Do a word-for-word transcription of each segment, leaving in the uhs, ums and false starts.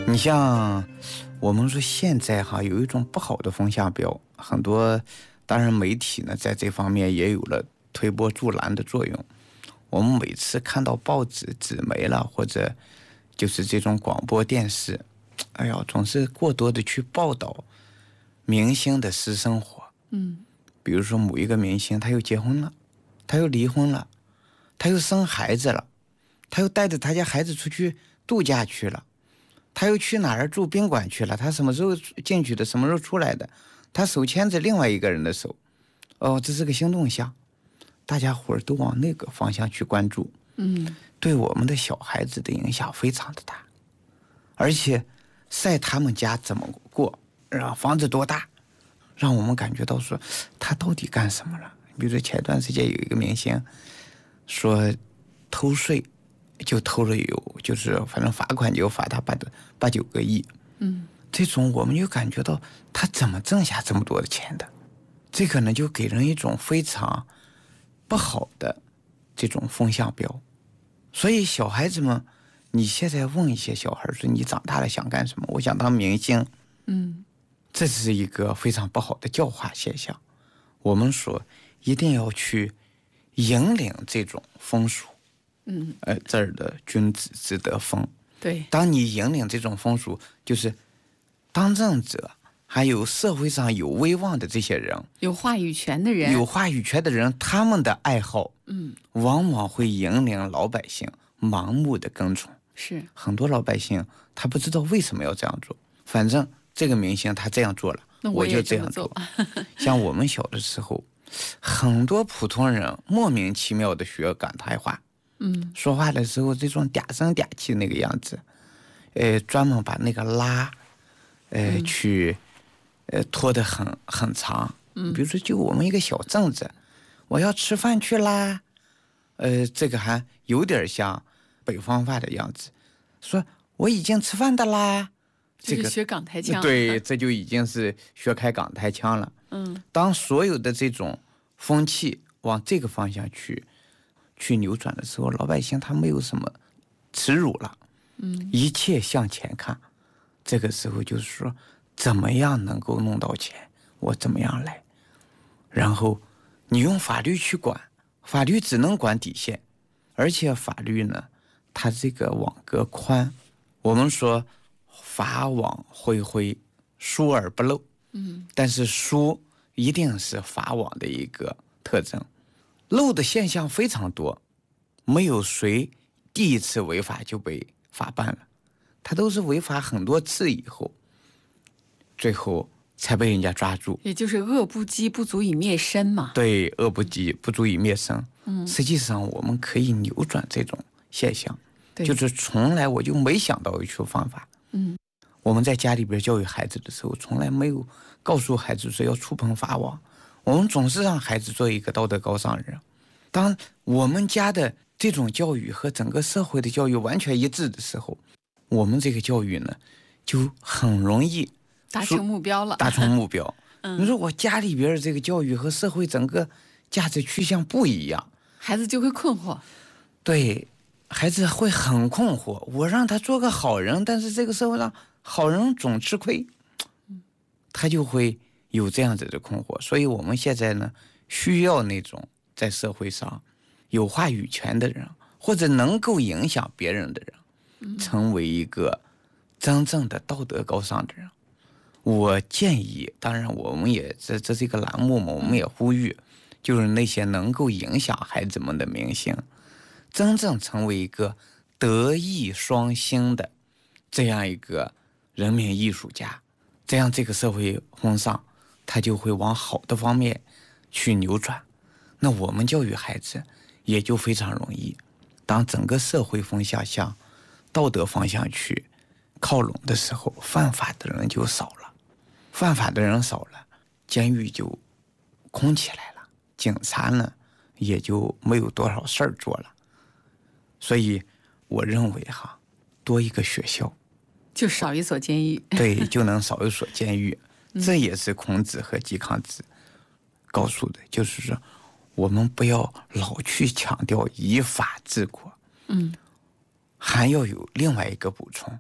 你像我们说现在哈有一种不好的风向标，很多当然媒体呢在这方面也有了推波助澜的作用。我们每次看到报纸、纸媒了，或者就是这种广播电视，哎呀，总是过多的去报道明星的私生活。 嗯， 比如说某一个明星，他又结婚了，他又离婚了，他又生孩子了，他又带着他家孩子出去度假去了，他又去哪儿住宾馆去了，他什么时候进去的，什么时候出来的，他手牵着另外一个人的手，哦，这是个新动向，大家伙儿都往那个方向去关注。 嗯， 对我们的小孩子的影响非常的大，而且晒他们家怎么过，然后房子多大，让我们感觉到说他到底干什么了。比如说前段时间有一个明星说偷税，就偷了有就是反正罚款就罚他八八九个亿。 嗯， 这种我们就感觉到他怎么挣下这么多的钱的，这个呢就给人一种非常不好的这种风向标。所以小孩子们，你现在问一些小孩说你长大了想干什么，我想当明星， 嗯， 这是一个非常不好的教化现象。我们说一定要去引领这种风俗， 嗯， 呃，这儿的君子之德风。 对， 当你引领这种风俗，就是当政者还有社会上有威望的这些人， 有话语权的人， 有话语权的人，他们的爱好， 嗯， 往往会引领老百姓盲目的跟从。 是很多老百姓他不知道为什么要这样做，反正这个明星他这样做了， 那我也就这样做。像我们小的时候，很多普通人莫名其妙的学港台话， 嗯， 说话的时候这种嗲声嗲气那个样子，呃，专门把那个拉，呃， 嗯、 去，呃，拖得很很长。 嗯， 比如说就我们一个小镇子，我要吃饭去啦，呃，这个还有点像北方话的样子，说我已经吃饭的啦， 这个学港台腔， 对，这就已经是学开港台腔了。 嗯， 当所有的这种风气往这个方向去去扭转的时候，老百姓他没有什么耻辱了， 嗯， 一切向前看。这个时候就是说，怎么样能够弄到钱，我怎么样来，然后你用法律去管，法律只能管底线，而且法律呢，它这个网格宽，我们说法网恢恢，疏而不漏。 嗯， 但是疏一定是法网的一个特征，漏的现象非常多，没有谁第一次违法就被法办了，他都是违法很多次以后，最后才被人家抓住。 也就是恶不积不足以灭身嘛。 对，恶不积不足以灭身。 嗯， 实际上我们可以扭转这种现象，就是从来我就没想到一处方法。 嗯， 我们在家里边教育孩子的时候，从来没有告诉孩子说要触碰法网，我们总是让孩子做一个道德高尚人。当我们家的这种教育和整个社会的教育完全一致的时候，我们这个教育呢，就很容易达成目标了。 达成目标。 嗯， 你说我家里边的这个教育和社会整个价值趋向不一样， 孩子就会困惑。 对，孩子会很困惑。我让他做个好人，但是这个社会上好人总吃亏，他就会有这样子的困惑。所以我们现在呢，需要那种在社会上有话语权的人，或者能够影响别人的人，成为一个真正的道德高尚的人。我建议，当然我们也这这是一个栏目嘛，我们也呼吁，就是那些能够影响孩子们的明星，真正成为一个德艺双馨的这样一个人民艺术家，这样这个社会风尚它就会往好的方面去扭转。那我们教育孩子也就非常容易。当整个社会风向向道德方向去靠拢的时候，犯法的人就少了，犯法的人少了，监狱就空起来了，警察呢也就没有多少事儿做了。所以我认为哈，多一个学校就少一所监狱。 对，就能少一所监狱。这也是孔子和嵇康子告诉的，就是说我们不要老去强调以法治国， 嗯， 还要有另外一个补充，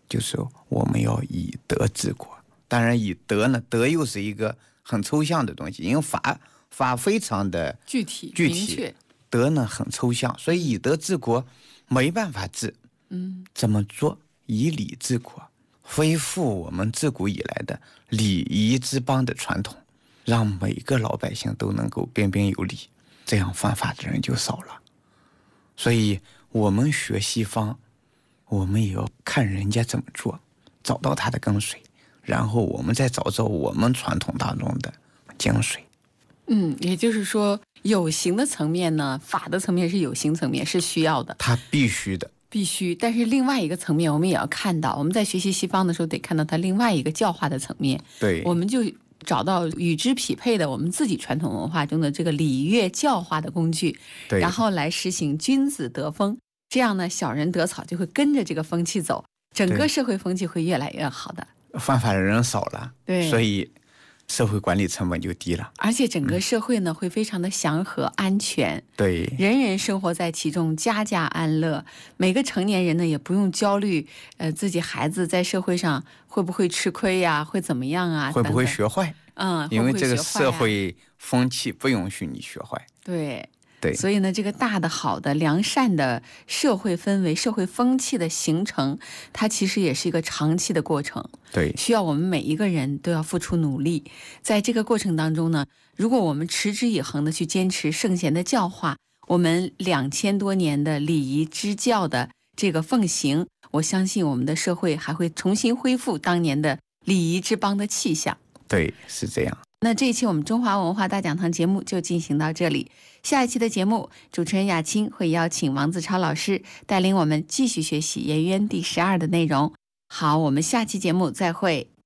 就是我们要以德治国。当然以德呢，德又是一个很抽象的东西，因为法法非常的具体具明确， 体，德呢很抽象，所以以德治国没办法治。 嗯， 怎么做？以礼治国，恢复我们自古以来的礼仪之邦的传统，让每个老百姓都能够彬彬有礼，这样犯法的人就少了。所以我们学西方，我们也要看人家怎么做，找到他的跟随，然后我们再找找我们传统当中的精髓。 嗯，也就是说，有形的层面呢，法的层面是有形层面是需要的， 他必须的， 必须。但是另外一个层面，我们也要看到，我们在学习西方的时候，得看到它另外一个教化的层面。 对， 我们就找到与之匹配的我们自己传统文化中的这个礼乐教化的工具， 对， 然后来实行君子得风。这样呢，小人得草就会跟着这个风气走，整个社会风气会越来越好的。 犯法的人少了， 对， 所以社会管理成本就低了， 而且整个社会呢、嗯、会非常的祥和安全， 对， 人人生活在其中，家家安乐。每个成年人呢也不用焦虑，呃，自己孩子在社会上会不会吃亏呀、啊，会怎么样啊， 会不会学坏？ 嗯， 因为这个社会风气不允许你学坏。 对。 对， 所以呢，这个大的、好的、良善的社会氛围、社会风气的形成，它其实也是一个长期的过程。 对， 需要我们每一个人都要付出努力。在这个过程当中呢，如果我们持之以恒的去坚持圣贤的教化，我们两千多年的礼仪之教的这个奉行，我相信我们的社会还会重新恢复当年的礼仪之邦的气象。 对，是这样。 那这一期我们中华文化大讲堂节目就进行到这里，下一期的节目主持人雅青会邀请王子超老师带领我们继续学习颜渊第十二的内容。好，我们下期节目再会。